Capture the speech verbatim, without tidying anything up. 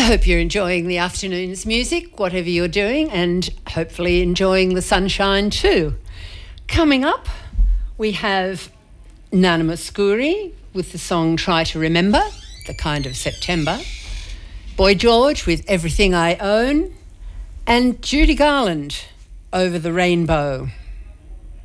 hope you're enjoying the afternoon's music, whatever you're doing, and hopefully enjoying the sunshine too. Coming up, we have Nana Mouskouri with the song Try to Remember, the kind of September, Boy George with Everything I Own, and Judy Garland, Over the Rainbow.